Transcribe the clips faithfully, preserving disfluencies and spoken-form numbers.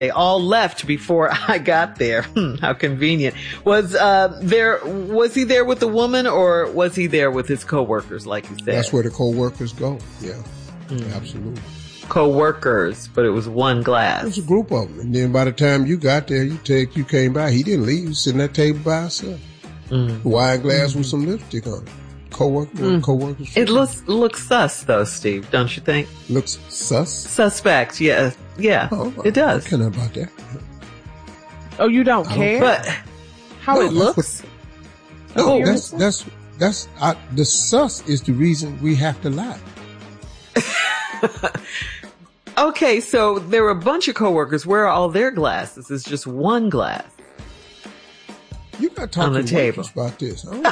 They all left before I got there. Hmm, how convenient. Was uh, there? Was he there with the woman, or was he there with his coworkers, like you said? That's where the coworkers go. Yeah, mm. absolutely. Co-workers, but it was one glass. It was a group of them. And then by the time you got there, you take, you came by. He didn't leave. He was sitting at the table by himself. Mm. Wine glass mm. with some lipstick on it. Co-workers, mm. co-workers. It looks looks sus though, Steve. Don't you think? Looks sus. Suspect. Yeah, yeah. Oh, it does. I don't know about that. Oh, you don't I care? Don't but how no, it looks? What, no, oh, that's that's that's I, the sus is the reason we have to lie. Okay, so there were a bunch of coworkers. Where are all their glasses? It's just one glass. You got to talk on the to table about this. I, don't know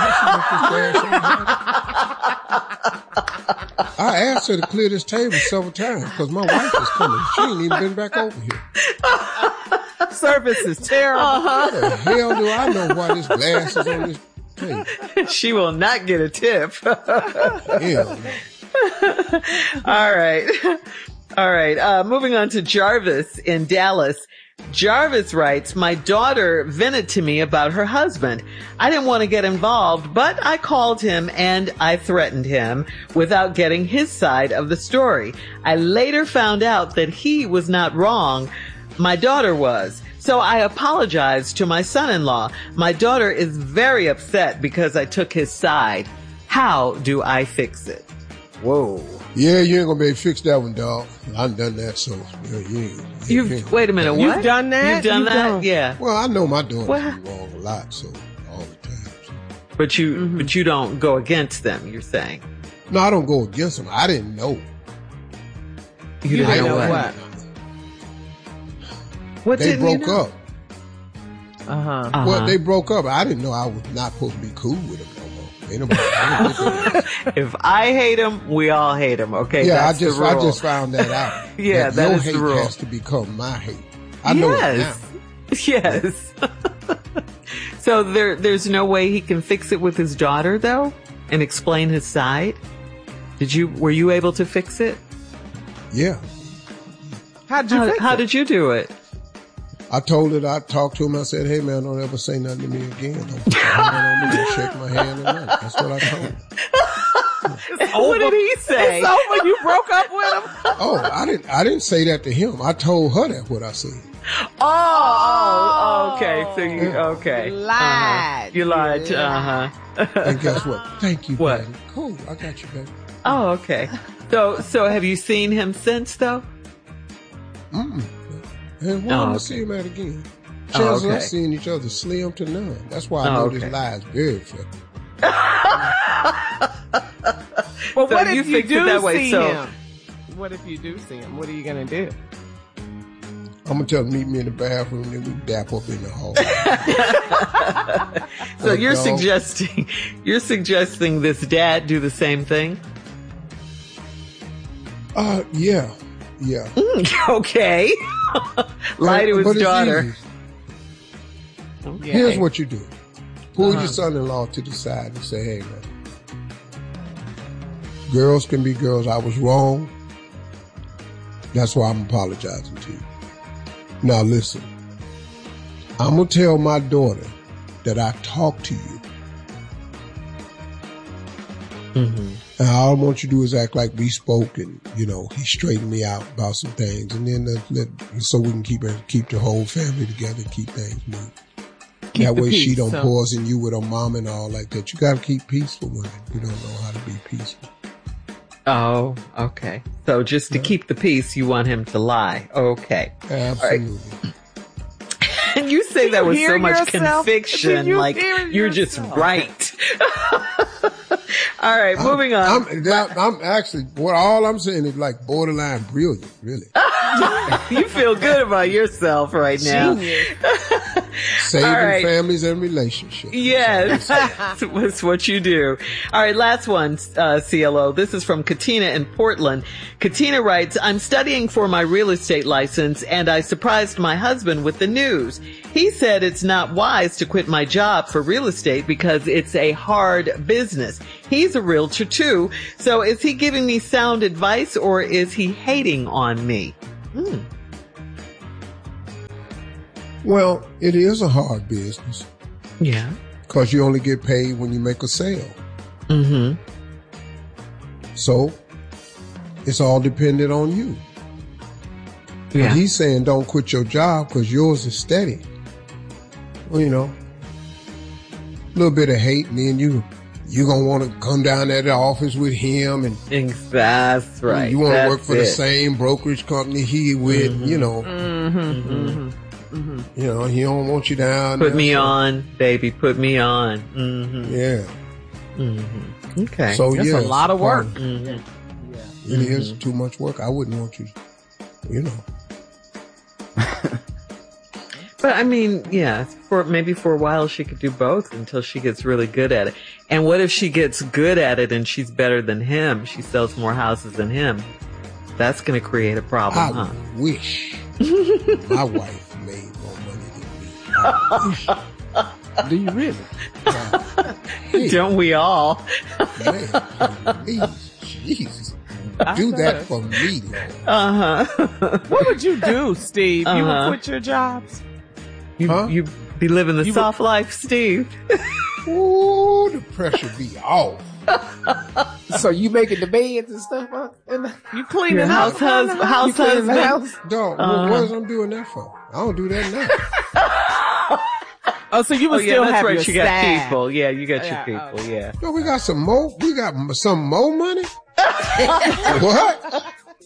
this I asked her to clear this table several times because my wife is coming. She ain't even been back over here. Service is terrible. Uh-huh. How the hell do I know why this glass is on this table? She will not get a tip. Yeah. All right. All right. Uh, moving on to Jarvis in Dallas. Jarvis writes, my daughter vented to me about her husband. I didn't want to get involved, but I called him and I threatened him without getting his side of the story. I later found out that he was not wrong. My daughter was. So I apologized to my son-in-law. My daughter is very upset because I took his side. How do I fix it? Whoa. Yeah, you ain't gonna be able to fix that one, dog. I've done that, so yeah, you ain't. You've, ain't. wait a minute, what? You've done that? You've done You've that? done. Yeah. Well, I know my daughter's What? wrong a lot, so all the time. So. But you, Mm-hmm. but you don't go against them, you're saying? No, I don't go against them. I didn't know. You You didn't didn't know know what? what? What They didn't you broke know? up. Uh-huh. Uh-huh. Well, they broke up. I didn't know I was not supposed to be cool with them no more. Ain't nobody, I If I hate him, we all hate him. Okay, yeah, that's I just the rule. I just found that out. Yeah, that, that your is the hate rule. has to become my hate. I know yes. it Yes. So there, there's no way he can fix it with his daughter, though, and explain his side. Did you? Were you able to fix it? now. Yeah, How did you How, fix how it? did you do it? I told it. I talked to him. I said, "Hey, man, don't ever say nothing to me again. Don't put your hand on me. Don't shake my hand or nothing." That's what I told him. What did he say? It's over. You broke up with him? Oh, I didn't. I didn't say that to him. I told her that what I said. Oh, oh, okay. So you okay? Lied. Uh-huh. You lied. You Uh huh. And guess what? Thank you, What? baby. Cool. I got you, baby. Oh, okay. So, so have you seen him since, though? Mm. And why Oh, am I okay. see him at again? Oh, Chances okay. of us seeing each other slim to none. That's why I Oh, know okay. this lie is very effective. Well, So what you if you fixed it do that way, see so- him? What if you do see him? What are you going to do? I'm gonna tell him meet me in the bathroom, then we dap up in the hall. So Oh, you're no. suggesting you're suggesting this dad do the same thing? Uh, yeah, yeah. Okay. Lie to But his it's daughter. easy. Okay. Here's what you do: pull Uh-huh. your son-in-law to the side and say, "Hey, man, girls can be girls. I was wrong. That's why I'm apologizing to you. Now listen, I'm gonna tell my daughter that I talked to you. Mm-hmm. And all I want you to do is act like we spoke, and you know he straightened me out about some things, and then let, let so we can keep her, keep the whole family together, and keep things moving. Keep that the way she peace, don't so- poison you with her mom and all like that. You got to keep peaceful women. You don't know how to be peaceful. Oh, okay. So just to keep the peace, you want him to lie. Okay. Absolutely. And you say Do that you with hear so much yourself? conviction, Do you like hear you're just yourself? right. All right, moving on. I'm, that, I'm actually what all I'm saying is like borderline brilliant, really. You feel good about yourself right now. Saving All right. families and relationships. Yes, that's what you do. All right, last one, uh, C L O. This is from Katina in Portland. Katina writes, I'm studying for my real estate license and I surprised my husband with the news. He said it's not wise to quit my job for real estate because it's a hard business. He's a realtor too. So is he giving me sound advice or is he hating on me? Hmm. Well, it is a hard business. Yeah. Because you only get paid when you make a sale. Mm-hmm. So, it's all dependent on you. Yeah. But he's saying don't quit your job because yours is steady. Well, you know, a little bit of hate, and then you, you going to want to come down at the office with him. And that's right. You want to work That's for it. the same brokerage company he with, Mm-hmm. you know. Mm-hmm. Mm-hmm. Mm-hmm. You know, he don't want you down Put there, me so- on, baby. Put me on. Mm-hmm. Yeah. Mm-hmm. Okay. So, That's yeah. a lot of work. Mhm. It is too much work. I wouldn't want you, you know. But I mean, yeah, for maybe for a while she could do both until she gets really good at it. And what if she gets good at it and she's better than him? She sells more houses than him. That's going to create a problem, I huh? wish my wife made more money than me. I wish. Do you really? God, hey, Don't we all? man, please, Jesus. I Do know. that for me, Lord. Uh huh. What would you do, Steve? You Uh-huh. would quit your jobs? You Huh? you be living the You soft life, Steve. Ooh, the pressure be off. So you making the beds and stuff? Huh? And You cleaning Your up? house hus- house you cleaning the husband. house? Dog, Uh-huh. what is I'm doing that for? I don't do that now. Oh, so you Oh would yeah, still that's have right. your You got staff. people. Yeah, you got Yeah, your oh. people. Yeah. Yo, we got some more. We got m- some more money. What?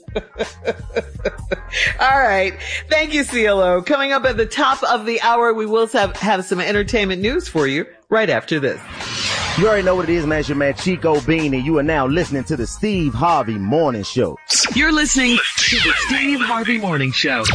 All right. Thank you, C L O. Coming up at the top of the hour, we will have, have some entertainment news for you right after this. You already know what it is, man. It's your man Chico Bean, and you are now listening to the Steve Harvey Morning Show. You're listening to the Steve Harvey Morning Show.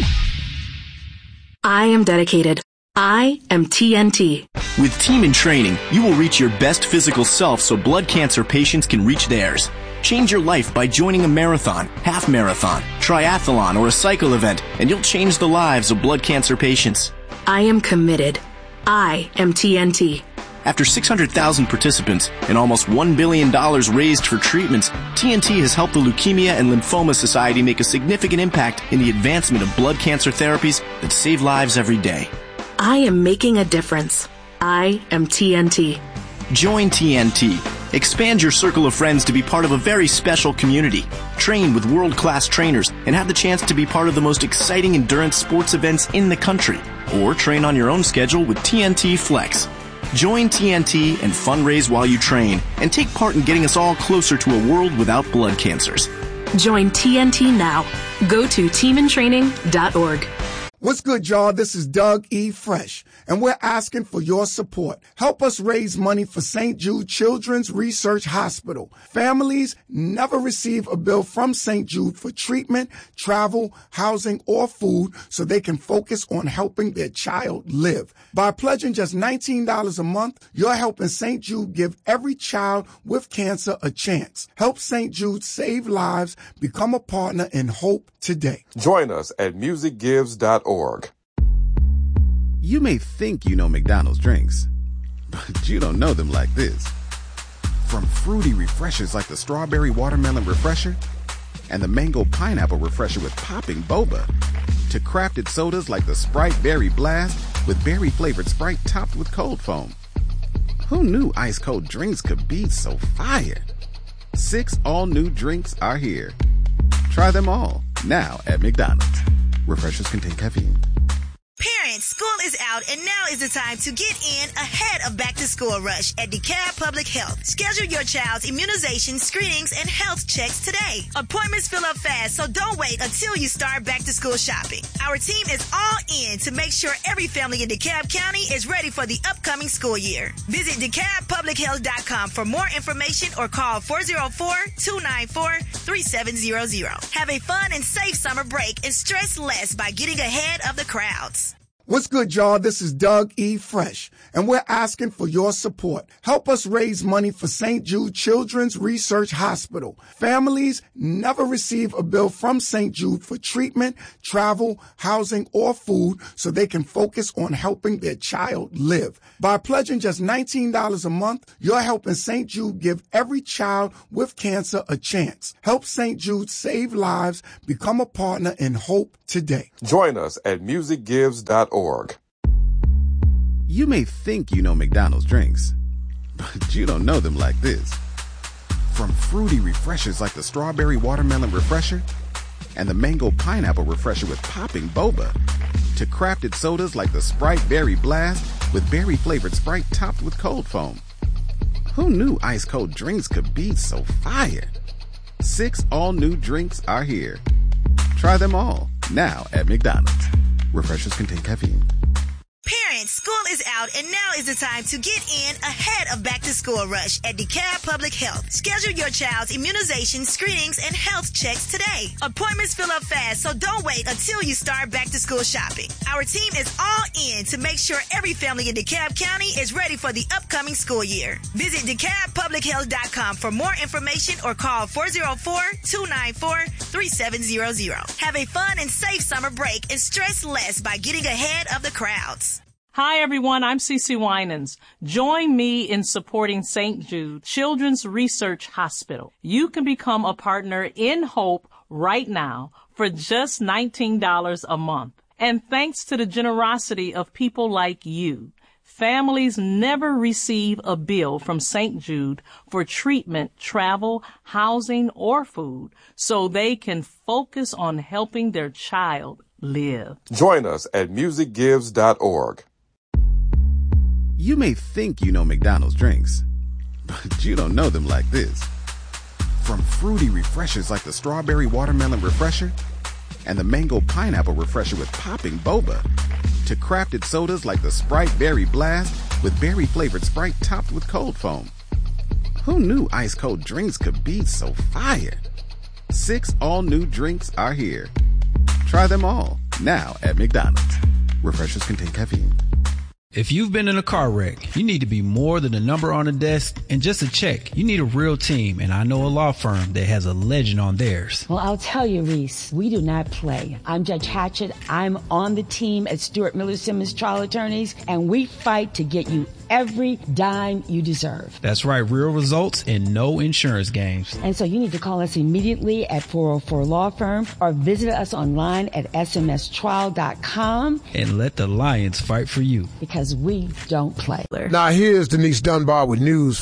I am dedicated. I am T N T. With Team in Training, you will reach your best physical self so blood cancer patients can reach theirs. Change your life by joining a marathon, half marathon, triathlon, or a cycle event, and you'll change the lives of blood cancer patients. I am committed. I am T N T. After six hundred thousand participants and almost one billion dollars raised for treatments, T N T has helped the Leukemia and Lymphoma Society make a significant impact in the advancement of blood cancer therapies that save lives every day. I am making a difference. I am T N T. Join T N T. Expand your circle of friends to be part of a very special community. Train with world-class trainers and have the chance to be part of the most exciting endurance sports events in the country. Or train on your own schedule with T N T Flex. Join T N T and fundraise while you train and take part in getting us all closer to a world without blood cancers. Join T N T now. Go to team in training dot org. What's good, y'all? This is Doug E. Fresh, and we're asking for your support. Help us raise money for Saint Jude Children's Research Hospital. Families never receive a bill from Saint Jude for treatment, travel, housing, or food so they can focus on helping their child live. By pledging just nineteen dollars a month, you're helping Saint Jude give every child with cancer a chance. Help Saint Jude save lives. Become a partner in hope today. Join us at music gives dot org. You may think you know McDonald's drinks, but you don't know them like this. From fruity refreshers like the Strawberry Watermelon Refresher and the Mango Pineapple Refresher with popping boba, to crafted sodas like the Sprite Berry Blast with berry-flavored Sprite topped with cold foam. Who knew ice-cold drinks could be so fire? Six all-new drinks are here. Try them all, now at McDonald's. Refreshers contain caffeine. Parents, school is out and now is the time to get in ahead of back to school rush at DeKalb Public Health. Schedule your child's immunization, screenings, and health checks today. Appointments fill up fast, so don't wait until you start back to school shopping. Our team is all in to make sure every family in DeKalb County is ready for the upcoming school year. Visit DeKalb Public Health dot com for more information or call four oh four, two nine four, three seven zero zero. Have a fun and safe summer break and stress less by getting ahead of the crowds. What's good, y'all? This is Doug E. Fresh, and we're asking for your support. Help us raise money for Saint Jude Children's Research Hospital. Families never receive a bill from Saint Jude for treatment, travel, housing, or food so they can focus on helping their child live. By pledging just nineteen dollars a month, you're helping Saint Jude give every child with cancer a chance. Help Saint Jude save lives. Become a partner in hope today. Join us at music gives dot org. You may think you know McDonald's drinks, but you don't know them like this. From fruity refreshers like the Strawberry Watermelon Refresher and the Mango Pineapple Refresher with popping boba, to crafted sodas like the Sprite Berry Blast with berry-flavored Sprite topped with cold foam. Who knew ice-cold drinks could be so fire? Six all-new drinks are here. Try them all, now at McDonald's. Refreshers contain caffeine. Parents, school is out and now is the time to get in ahead of back to school rush at DeKalb Public Health. Schedule your child's immunization, screenings, and health checks today. Appointments fill up fast, so don't wait until you start back to school shopping. Our team is all in to make sure every family in DeKalb County is ready for the upcoming school year. Visit De Kalb Public Health dot com for more information or call four oh four, two nine four, three seven zero zero. Have a fun and safe summer break and stress less by getting ahead of the crowds. Hi, everyone. I'm Cece Winans. Join me in supporting Saint Jude Children's Research Hospital. You can become a partner in Hope right now for just nineteen dollars a month. And thanks to the generosity of people like you, families never receive a bill from Saint Jude for treatment, travel, housing, or food, so they can focus on helping their child live. Join us at music gives dot org. You may think you know McDonald's drinks, but you don't know them like this. From fruity refreshers like the Strawberry Watermelon Refresher and the Mango Pineapple Refresher with popping boba, to crafted sodas like the Sprite Berry Blast with berry-flavored Sprite topped with cold foam. Who knew ice-cold drinks could be so fire? Six all-new drinks are here. Try them all, now at McDonald's. Refreshers contain caffeine. If you've been in a car wreck, you need to be more than a number on a desk and just a check. You need a real team, and I know a law firm that has a legend on theirs. Well, I'll tell you, Reese, we do not play. I'm Judge Hatchett. I'm on the team at Stuart Miller Simmons Trial Attorneys, and we fight to get you every dime you deserve. That's right, real results and no insurance games. And so you need to call us immediately at four oh four Law Firm or visit us online at s m s trial dot com. And let the Lions fight for you. Because we don't play. Now here's Denise Dunbar with news.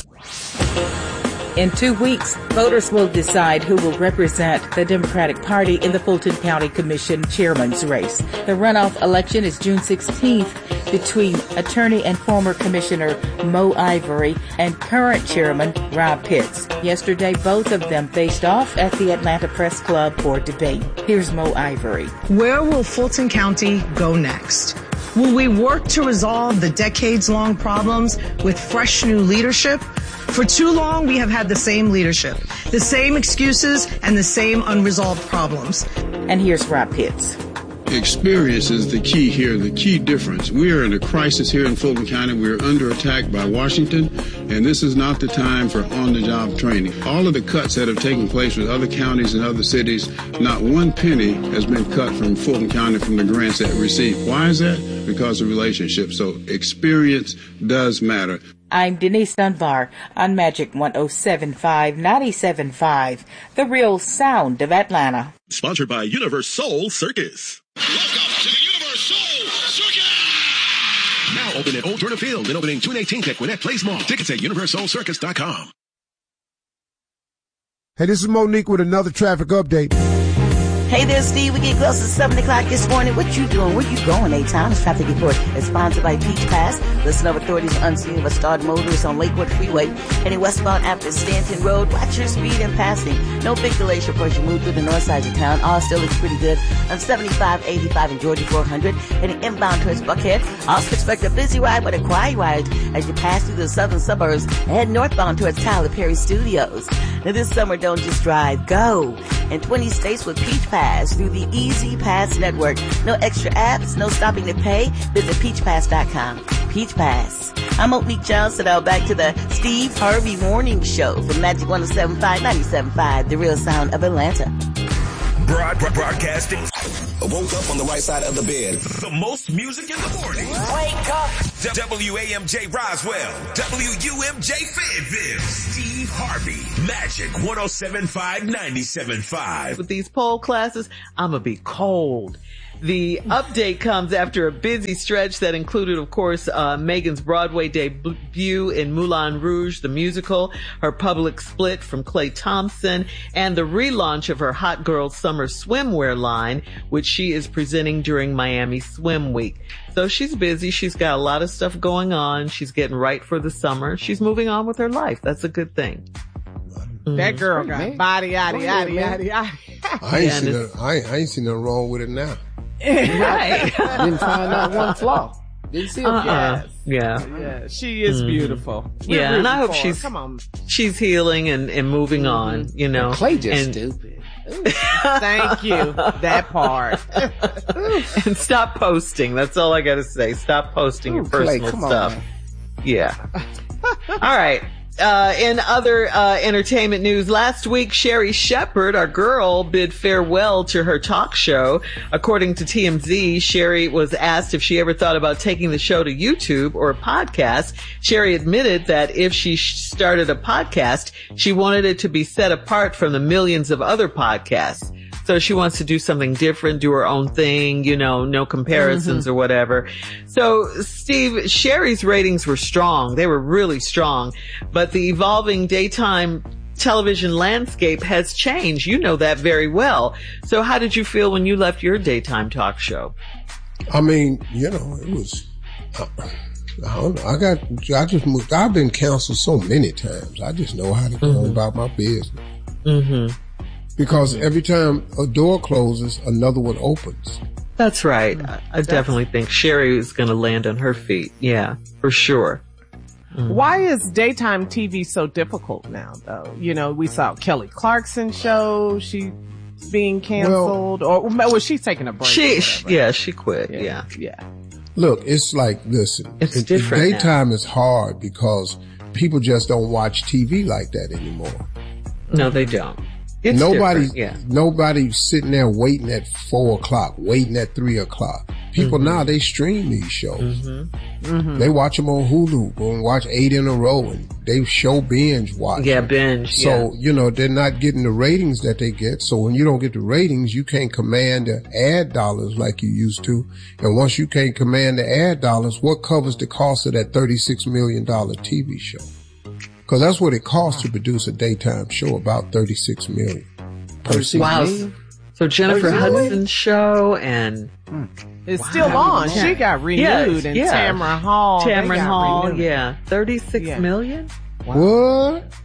In two weeks, voters will decide who will represent the Democratic Party in the Fulton County Commission chairman's race. The runoff election is June sixteenth between attorney and former commissioner Mo Ivory and current chairman Rob Pitts. Yesterday, both of them faced off at the Atlanta Press Club for debate. Here's Mo Ivory. Where will Fulton County go next? Will we work to resolve the decades-long problems with fresh new leadership? For too long, we have had the same leadership, the same excuses, and the same unresolved problems. And here's Rob Pitts. Experience is the key here, the key difference. We are in a crisis here in Fulton County. We are under attack by Washington, and this is not the time for on-the-job training. All of the cuts that have taken place with other counties and other cities, not one penny has been cut from Fulton County from the grants that we receive. Why is that? Because of relationships. So experience does matter. I'm Denise Dunbar on Magic one oh seven point five, ninety-seven point five, the real sound of Atlanta. Sponsored by Universe Soul Circus. Welcome to the Universe Soul Circus! Now open at Old Turner Field and opening June eighteenth at Gwinnett Place Mall. Tickets at universe soul circus dot com. Hey, this is Monique with another traffic update. Hey there, Steve. We get close to seven o'clock this morning. What you doing? Where you going, A-Town? This traffic report is sponsored by Peach Pass. Listen of authorities unseen of a starred motorist on Lakewood Freeway. Heading westbound after Stanton Road. Watch your speed and passing. No big delays as you move through the north side of town. All still looks pretty good on seventy-five, eighty-five, and Georgia four hundred. Heading inbound towards Buckhead. Also expect a busy ride but a quiet ride as you pass through the southern suburbs and head northbound towards Tyler Perry Studios. Now this summer, don't just drive, go. In twenty states with Peach Pass through the Easy Pass Network. No extra apps, no stopping to pay. Visit peach pass dot com. Peach Pass. I'm Monique Johnson. Now back to the Steve Harvey Morning Show from Magic one oh seven point five, ninety-seven point five, the real sound of Atlanta. Broad, broad, broadcasting. I woke up on the right side of the bed. The most music in the morning. Wake up. W A M J Roswell. W U M J Fayetteville. Steve Harvey. Magic one oh seven point five, ninety-seven point five. With these pole classes, I'm gonna be cold. The update comes after a busy stretch that included, of course, uh, Megan's Broadway debut in Moulin Rouge, the musical, her public split from Klay Thompson, and the relaunch of her Hot Girl Summer swimwear line, which she is presenting during Miami Swim Week. So she's busy. She's got a lot of stuff going on. She's getting right for the summer. She's moving on with her life. That's a good thing. That girl got man. body, yaddy, yaddy, man. yaddy, yaddy. I ain't, Yeah, seen and no, I, ain't, I ain't seen nothing wrong with it now. Right. Didn't find out one flaw. Didn't see a Uh-uh. flaw. Yeah. Yeah, she is Mhm. beautiful. We're Yeah, and I rooting hope for her. she's Come on. she's healing and, and moving on, you know. Clay just and, stupid. Thank you. That part. and stop posting. That's all I gotta say. Stop posting your Ooh, Clay, personal come on, stuff. man. Yeah. All right. Uh, in other, uh, entertainment news, last week, Sherry Shepherd, our girl, bid farewell to her talk show. According to T M Z, Sherry was asked if she ever thought about taking the show to YouTube or a podcast. Sherry admitted that if she started a podcast, she wanted it to be set apart from the millions of other podcasts. So she wants to do something different, do her own thing, you know, no comparisons mm-hmm. or whatever. So, Steve, Sherry's ratings were strong. They were really strong. But the evolving daytime television landscape has changed. You know that very well. So how did you feel when you left your daytime talk show? I mean, you know, it was, I, I don't know. I got, I just moved. I've been counseled so many times. I just know how to go mm-hmm. about my business. Mm-hmm. Because every time a door closes, another one opens. That's right. I, I definitely think Sherry is going to land on her feet. Yeah, for sure. Mm. Why is daytime T V so difficult now, though? You know, we saw Kelly Clarkson show. She being canceled, well, or was she taking a break? She, yeah, she quit. Yeah. yeah, yeah. Look, it's like, listen, it's it, different. Daytime now. is hard because people just don't watch T V like that anymore. No, they don't. It's nobody, yeah. nobody's sitting there waiting at four o'clock, waiting at three o'clock. People mm-hmm. now, they stream these shows. Mm-hmm. Mm-hmm. They watch them on Hulu, go and watch eight in a row, and they show binge watch. Yeah, binge. So, yeah. you know, they're not getting the ratings that they get. So when you don't get the ratings, you can't command the ad dollars like you used to. And once you can't command the ad dollars, what covers the cost of that thirty-six million dollars T V show? Cause that's what it costs to produce a daytime show, about thirty-six million. Wow. So Jennifer Hudson's show and it's wow. still on. Yeah. She got renewed yeah, and yeah. Tamron Hall. Tamron Hall, renewed. yeah. thirty-six yeah. million? Wow. What?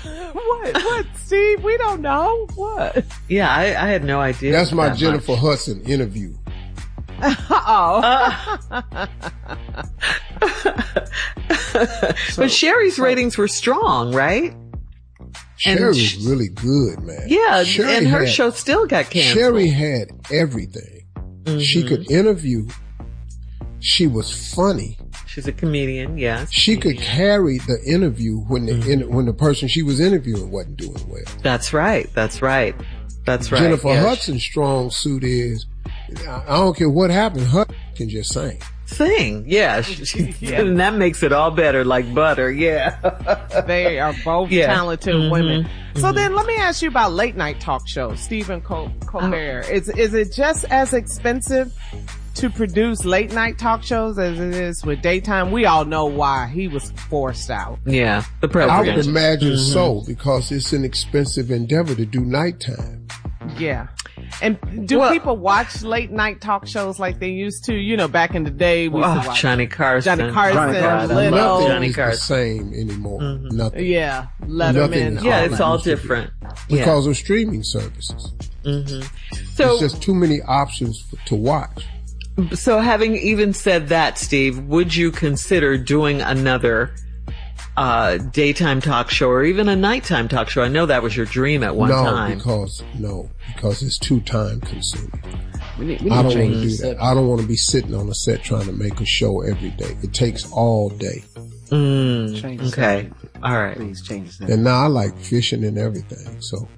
what? What, Steve? We don't know. What? Yeah, I, I had no idea. That's my that Jennifer much. Hudson interview. oh. Uh, so, but Sherry's so, ratings were strong, right? Sherry was she, really good, man. Yeah, Sherry and her had, show still got canceled. Sherry had everything. Mm-hmm. She could interview. She was funny. She's a comedian, yes. She could carry the interview when the mm-hmm. in, when the person she was interviewing wasn't doing well. That's right. That's right. That's right. Jennifer yes. Hudson's strong suit is, I don't care what happened, Hudson can just sing. Sing, yeah. yeah. And that makes it all better, like butter, yeah. They are both yeah. talented mm-hmm. women. Mm-hmm. So then let me ask you about late night talk shows. Stephen Col- Colbert. Oh. Is, is it just as expensive to produce late night talk shows as it is with daytime? We all know why he was forced out. Yeah, the president. I would imagine mm-hmm. so, because it's an expensive endeavor to do nighttime. Yeah. And do well, people watch late night talk shows like they used to? You know, back in the day, we oh, used to watch Johnny Carson, Johnny Carson, Johnny Carson. Little. Nothing Johnny is Carson. the same anymore. Mm-hmm. Nothing. Yeah, Letterman. Nothing yeah, it's all different because yeah. of streaming services. Mm-hmm. So there's just too many options for, to watch. So, having even said that, Steve, would you consider doing another uh daytime talk show or even a nighttime talk show? I know that was your dream at one no, time. Because, no, because it's too time consuming. We need, we need I don't want to do set. that. I don't want to be sitting on a set trying to make a show every day. It takes all day. Mm, change okay. Set. All right. Please change that. And now I like fishing and everything, so.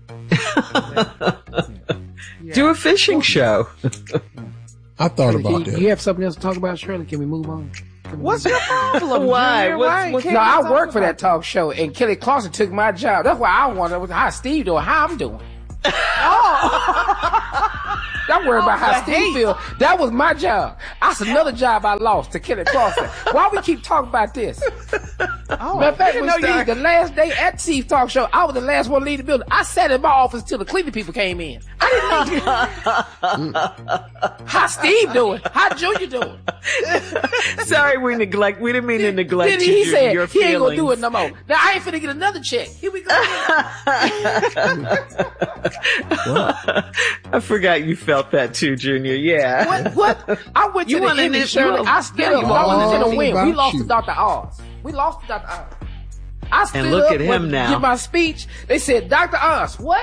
yeah. Do a fishing show. I thought Shirley, about you, that. Do you have something else to talk about, Shirley? Can we move on? What's your problem? Why? What's, what's, no, I work for that talk show, and Kelly Clarkson took my job. That's why I wonder how Steve doing, how I'm doing. Oh. Don't worry Oh, about how the Steve hate. feel. That was my job. That's another job I lost to Kelly Clarkson. Why we keep talking about this? Oh, Matter of fact, I didn't when know Steve, you- the last day at Steve's talk show, I was the last one to leave the building. I sat in my office till the cleaning people came in. I didn't leave. How Steve doing? How Junior doing? Sorry, we neglect. We didn't mean to neglect Then you, he Junior, said your he ain't gonna do feelings. it no more. Now I ain't finna get another check. Here we go. I forgot you felt that too, Junior. Yeah. What? What? I went to You the wanted Emmy, it- Shirley. you- I stood yeah, up. you I wanted was it in a all win. We about lost you. to Doctor Oz. We lost to Doctor Oz. I stood And look up at him went to now. Give my speech. They said, Doctor Oz, what?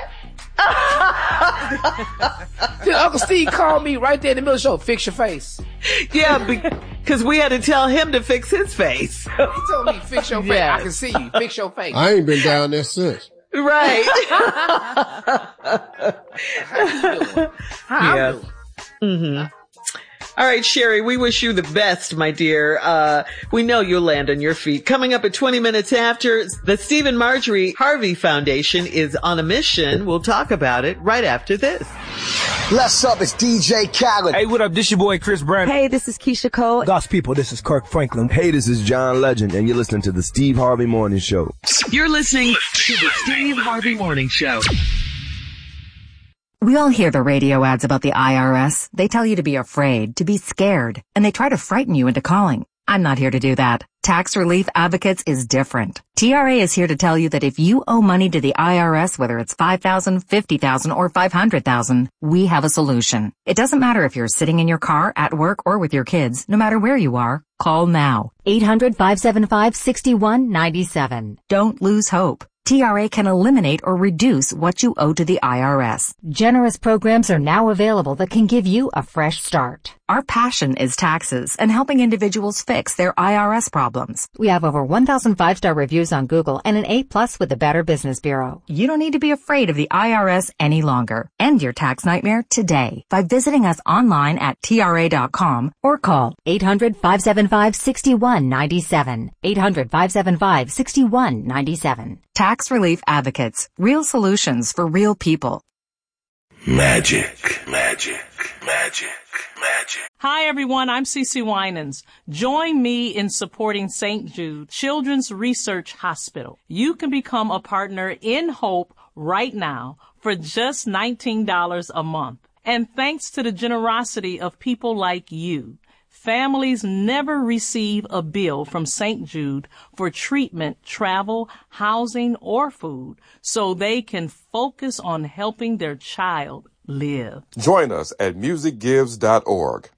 Then Uncle Steve called me right there in the middle of the show. Fix your face. Yeah, because we had to tell him to fix his face. He told me, fix your face. Yes. I can see you. Fix your face. I ain't been down there since. Right. How you doing? How Yeah. I'm doing? Mm-hmm. All right, Sherry, we wish you the best, my dear. Uh, we know you'll land on your feet. Coming up at twenty minutes after, the Stephen Marjorie Harvey Foundation is on a mission. We'll talk about it right after this. Bless up, it's D J Khaled. Hey, what up? This your boy Chris Brown. Hey, this is Keisha Cole. God's people, this is Kirk Franklin. Hey, this is John Legend, and you're listening to the Steve Harvey Morning Show. You're listening to the Steve Harvey Morning Show. We all hear the radio ads about the I R S. They tell you to be afraid, to be scared, and they try to frighten you into calling. I'm not here to do that. Tax Relief Advocates is different. T R A is here to tell you that if you owe money to the I R S, whether it's five thousand dollars, fifty thousand dollars, or five hundred thousand dollars, we have a solution. It doesn't matter if you're sitting in your car, at work, or with your kids. No matter where you are, call now. eight hundred, five seven five, six one nine seven. Don't lose hope. T R A can eliminate or reduce what you owe to the I R S. Generous programs are now available that can give you a fresh start. Our passion is taxes and helping individuals fix their I R S problems. We have over one thousand five-star reviews on Google and an A plus with the Better Business Bureau. You don't need to be afraid of the I R S any longer. End your tax nightmare today by visiting us online at T R A dot com or call eight hundred, five seven five, six one nine seven. eight hundred, five seven five, six one nine seven. Tax Relief Advocates. Real solutions for real people. Magic, magic, magic, magic. Hi everyone, I'm Cece Winans. Join me in supporting Saint Jude Children's Research Hospital. You can become a partner in Hope right now for just nineteen dollars a month. And thanks to the generosity of people like you, families never receive a bill from Saint Jude for treatment, travel, housing, or food, so they can focus on helping their child live. Join us at music gives dot org.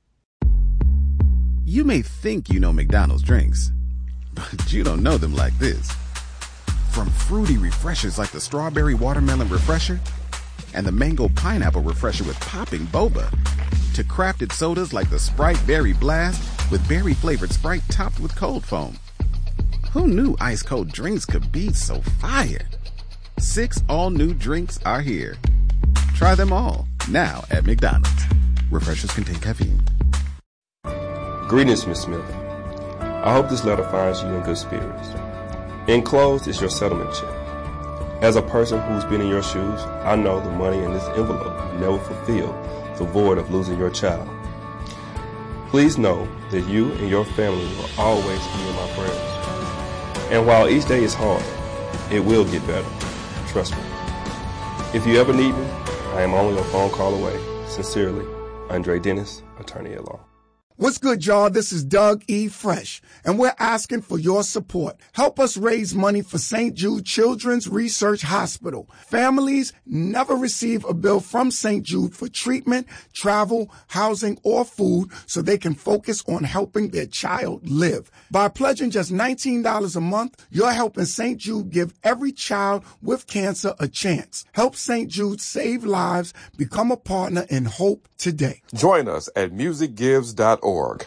You may think you know McDonald's drinks, but you don't know them like this. From fruity refreshers like the Strawberry Watermelon Refresher and the Mango Pineapple Refresher with popping boba, to crafted sodas like the Sprite Berry Blast with berry-flavored Sprite topped with cold foam. Who knew ice-cold drinks could be so fire? Six all-new drinks are here. Try them all, now at McDonald's. Refreshers contain caffeine. Greetings, Miss Smith. I hope this letter finds you in good spirits. Enclosed is your settlement check. As a person who's been in your shoes, I know the money in this envelope will never fulfill the void of losing your child. Please know that you and your family will always be in my prayers. And while each day is hard, it will get better. Trust me. If you ever need me, I am only a phone call away. Sincerely, Andre Dennis, attorney at law. What's good, y'all? This is Doug E. Fresh, and we're asking for your support. Help us raise money for Saint Jude Children's Research Hospital. Families never receive a bill from Saint Jude for treatment, travel, housing, or food, so they can focus on helping their child live. By pledging just nineteen dollars a month, you're helping Saint Jude give every child with cancer a chance. Help Saint Jude save lives. Become a partner in hope today. Join us at music gives dot org.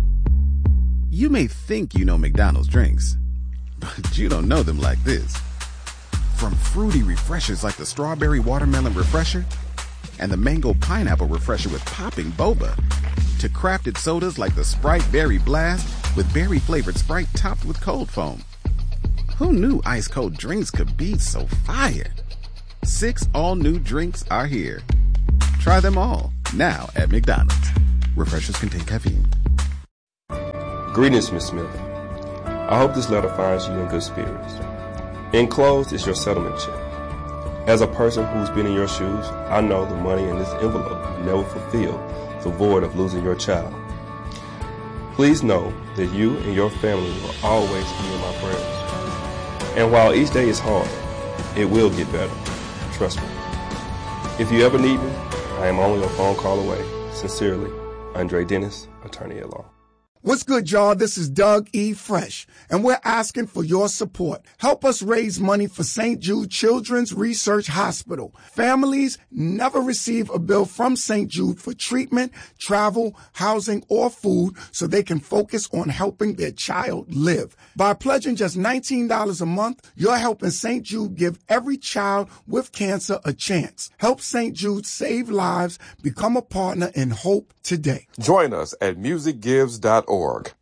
You may think you know McDonald's drinks, but you don't know them like this. From fruity refreshers like the Strawberry Watermelon Refresher and the Mango Pineapple Refresher with popping boba, to crafted sodas like the Sprite Berry Blast with berry-flavored Sprite topped with cold foam. Who knew ice-cold drinks could be so fire? Six all-new drinks are here. Try them all, now at McDonald's. Refreshers contain caffeine. Greetings, Miss Smith. I hope this letter finds you in good spirits. Enclosed is your settlement check. As a person who's been in your shoes, I know the money in this envelope will never fulfill the void of losing your child. Please know that you and your family will always be in my prayers. And while each day is hard, it will get better. Trust me. If you ever need me, I am only a phone call away. Sincerely, Andre Dennis, attorney at law. What's good, y'all? This is Doug E. Fresh, and we're asking for your support. Help us raise money for Saint Jude Children's Research Hospital. Families never receive a bill from Saint Jude for treatment, travel, housing, or food so they can focus on helping their child live. By pledging just nineteen dollars a month, you're helping Saint Jude give every child with cancer a chance. Help Saint Jude save lives. Become a partner in hope today. Join us at music gives dot org.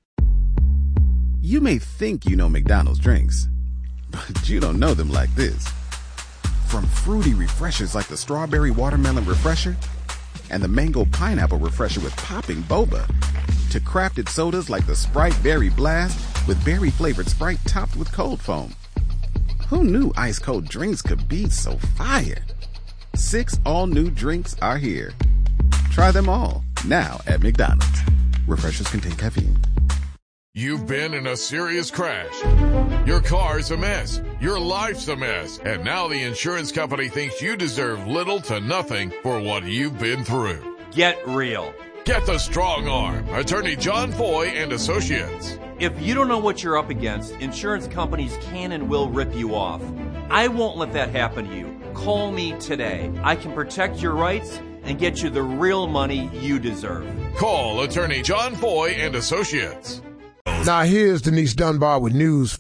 You may think you know McDonald's drinks, but you don't know them like this. From fruity refreshers like the strawberry watermelon refresher and the mango pineapple refresher with popping boba, to crafted sodas like the Sprite Berry Blast with berry flavored Sprite topped with cold foam. Who knew ice cold drinks could be so fire? Six all new drinks are here. Try them all, now at McDonald's. Refreshers contain caffeine. You've been in a serious crash. Your car's a mess. Your life's a mess. And now the insurance company thinks you deserve little to nothing for what you've been through. Get real. Get the strong arm. Attorney John Foy and Associates. If you don't know what you're up against, insurance companies can and will rip you off. I won't let that happen to you. Call me today. I can protect your rights and get you the real money you deserve. Call Attorney John Foy and Associates. Now here's Denise Dunbar with news.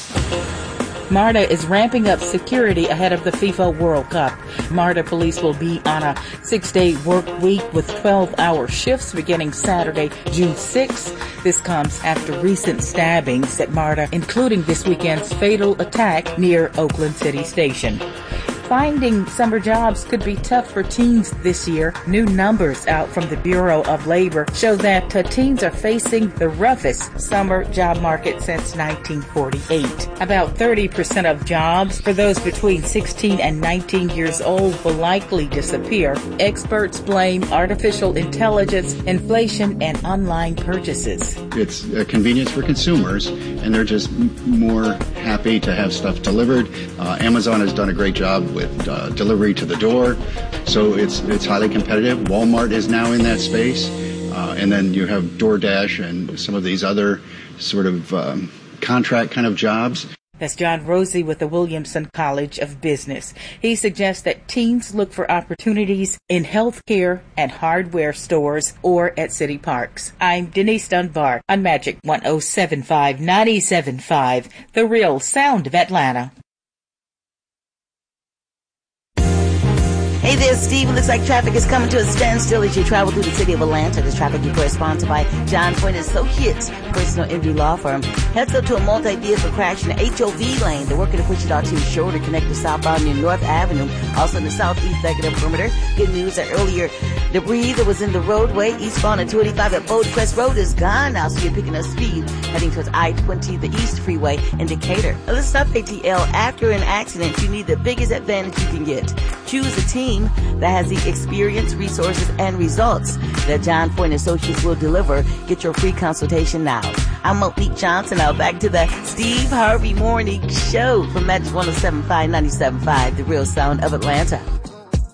MARTA is ramping up security ahead of the FIFA World Cup. MARTA police will be on a six-day work week with twelve-hour shifts beginning Saturday, June sixth. This comes after recent stabbings at MARTA, including this weekend's fatal attack near Oakland City Station. Finding summer jobs could be tough for teens this year. New numbers out from the Bureau of Labor show that uh, teens are facing the roughest summer job market since nineteen forty-eight. About thirty percent of jobs for those between sixteen and nineteen years old will likely disappear. Experts blame artificial intelligence, inflation, and online purchases. It's a convenience for consumers, and they're just m- more happy to have stuff delivered. Uh, Amazon has done a great job with with uh, delivery to the door, so it's it's highly competitive. Walmart is now in that space, uh, and then you have DoorDash and some of these other sort of um, contract kind of jobs. That's John Rosie with the Williamson College of Business. He suggests that teens look for opportunities in healthcare and hardware stores or at city parks. I'm Denise Dunbar on Magic one oh seven point five, ninety-seven point five, the real sound of Atlanta. Hey there, Steve. It looks like traffic is coming to a standstill as you travel through the city of Atlanta. This traffic report is sponsored by John Point Associates, personal injury law firm. Heads up to a multi-vehicle crash in the H O V lane. They're working to push it out to shoulder connected southbound near North Avenue, also in the southeast leg of the perimeter. Good news that earlier debris that was in the roadway eastbound at two eighty-five at Bold Crest Road is gone now, so you're picking up speed heading towards I twenty, the East Freeway in Decatur. Now, listen up, A T L. After an accident, you need the biggest advantage you can get. Choose a team that has the experience, resources, and results that John Point Associates will deliver. Get your free consultation now. I'm Monique Johnson. Now back to the Steve Harvey Morning Show from Magic one oh seven point five, ninety-seven point five, the real sound of Atlanta.